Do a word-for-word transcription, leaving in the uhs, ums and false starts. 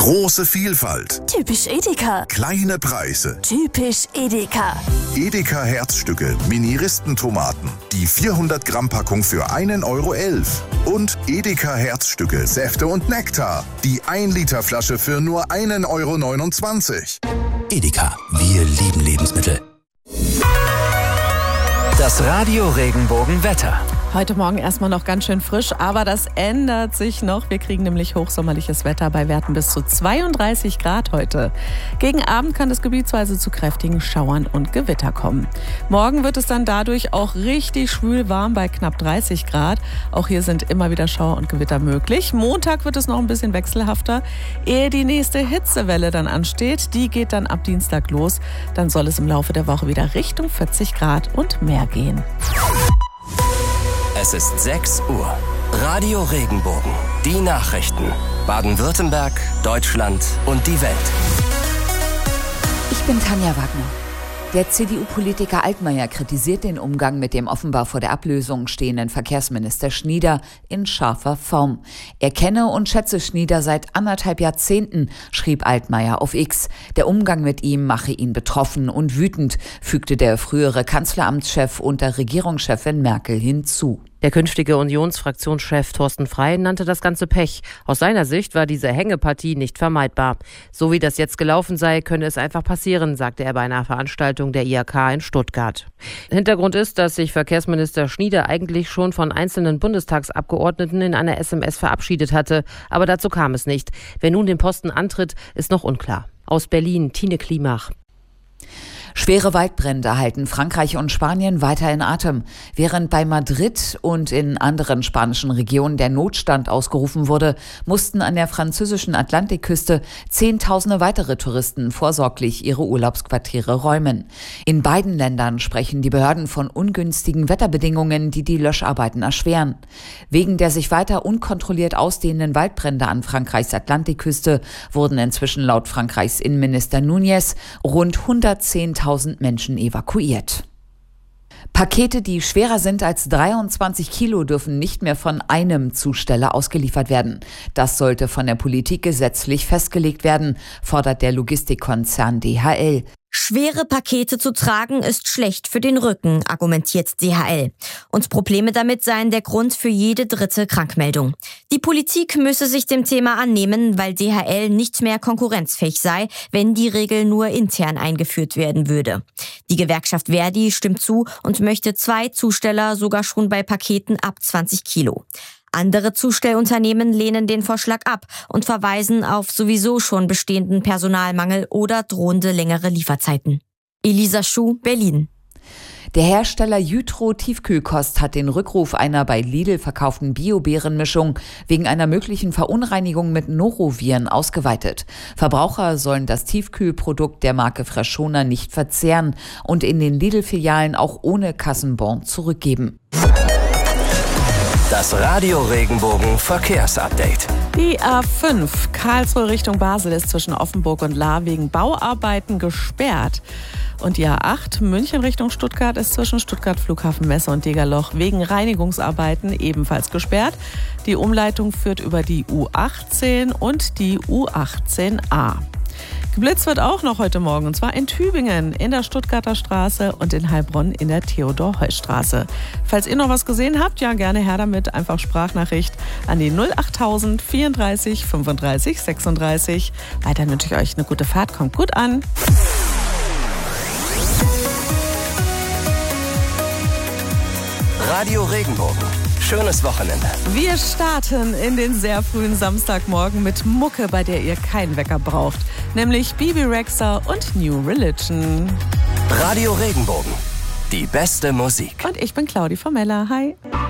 Große Vielfalt. Typisch Edeka. Kleine Preise. Typisch Edeka. Edeka Herzstücke, Mini-Ristentomaten. Die vierhundert Gramm Packung für einen Euro elf. Und Edeka Herzstücke, Säfte und Nektar. Die ein Liter Flasche für nur einen Euro neunundzwanzig. Edeka, wir lieben Lebensmittel. Das Radio Regenbogen Wetter. Heute Morgen erstmal noch ganz schön frisch, aber das ändert sich noch. Wir kriegen nämlich hochsommerliches Wetter bei Werten bis zu zweiunddreißig Grad heute. Gegen Abend kann es gebietsweise zu kräftigen Schauern und Gewitter kommen. Morgen wird es dann dadurch auch richtig schwül warm bei knapp dreißig Grad. Auch hier sind immer wieder Schauer und Gewitter möglich. Montag wird es noch ein bisschen wechselhafter, ehe die nächste Hitzewelle dann ansteht. Die geht dann ab Dienstag los. Dann soll es im Laufe der Woche wieder Richtung vierzig Grad und mehr gehen. Es ist sechs Uhr. Radio Regenbogen. Die Nachrichten. Baden-Württemberg, Deutschland und die Welt. Ich bin Tanja Wagner. Der C D U-Politiker Altmaier kritisiert den Umgang mit dem offenbar vor der Ablösung stehenden Verkehrsminister Schnieder in scharfer Form. Er kenne und schätze Schnieder seit anderthalb Jahrzehnten, schrieb Altmaier auf X. Der Umgang mit ihm mache ihn betroffen und wütend, fügte der frühere Kanzleramtschef unter Regierungschefin Merkel hinzu. Der künftige Unionsfraktionschef Thorsten Frey nannte das Ganze Pech. Aus seiner Sicht war diese Hängepartie nicht vermeidbar. So wie das jetzt gelaufen sei, könne es einfach passieren, sagte er bei einer Veranstaltung der I H K in Stuttgart. Hintergrund ist, dass sich Verkehrsminister Schnieder eigentlich schon von einzelnen Bundestagsabgeordneten in einer S M S verabschiedet hatte. Aber dazu kam es nicht. Wer nun den Posten antritt, ist noch unklar. Aus Berlin, Tine Klimach. Schwere Waldbrände halten Frankreich und Spanien weiter in Atem. Während bei Madrid und in anderen spanischen Regionen der Notstand ausgerufen wurde, mussten an der französischen Atlantikküste Zehntausende weitere Touristen vorsorglich ihre Urlaubsquartiere räumen. In beiden Ländern sprechen die Behörden von ungünstigen Wetterbedingungen, die die Löscharbeiten erschweren. Wegen der sich weiter unkontrolliert ausdehnenden Waldbrände an Frankreichs Atlantikküste wurden inzwischen laut Frankreichs Innenminister Núñez rund hundertzehntausend Menschen evakuiert. Pakete, die schwerer sind als dreiundzwanzig Kilo, dürfen nicht mehr von einem Zusteller ausgeliefert werden. Das sollte von der Politik gesetzlich festgelegt werden, fordert der Logistikkonzern D H L. Schwere Pakete zu tragen ist schlecht für den Rücken, argumentiert D H L. Und Probleme damit seien der Grund für jede dritte Krankmeldung. Die Politik müsse sich dem Thema annehmen, weil D H L nicht mehr konkurrenzfähig sei, wenn die Regel nur intern eingeführt werden würde. Die Gewerkschaft Verdi stimmt zu und möchte zwei Zusteller sogar schon bei Paketen ab zwanzig Kilo. Andere Zustellunternehmen lehnen den Vorschlag ab und verweisen auf sowieso schon bestehenden Personalmangel oder drohende längere Lieferzeiten. Elisa Schuh, Berlin. Der Hersteller Jytro Tiefkühlkost hat den Rückruf einer bei Lidl verkauften Bio-Beerenmischung wegen einer möglichen Verunreinigung mit Noroviren ausgeweitet. Verbraucher sollen das Tiefkühlprodukt der Marke Freshona nicht verzehren und in den Lidl-Filialen auch ohne Kassenbon zurückgeben. Das Radio Regenbogen Verkehrsupdate. Die A fünf Karlsruhe Richtung Basel ist zwischen Offenburg und Lahr wegen Bauarbeiten gesperrt. Und die A acht München Richtung Stuttgart ist zwischen Stuttgart Flughafen Messe und Degerloch wegen Reinigungsarbeiten ebenfalls gesperrt. Die Umleitung führt über die U achtzehn und die U achtzehn a. Geblitzt wird auch noch heute Morgen, und zwar in Tübingen, in der Stuttgarter Straße und in Heilbronn in der Theodor-Heuss-Straße. Falls ihr noch was gesehen habt, ja gerne her damit, einfach Sprachnachricht an die null achttausend vierunddreißig fünfunddreißig sechsunddreißig. Weiterhin wünsche ich euch eine gute Fahrt, kommt gut an. Radio Regenbogen. Schönes Wochenende. Wir starten in den sehr frühen Samstagmorgen mit Mucke, bei der ihr keinen Wecker braucht. Nämlich Bibi Rexha und New Religion. Radio Regenbogen. Die beste Musik. Und ich bin Claudi Formella. Hi.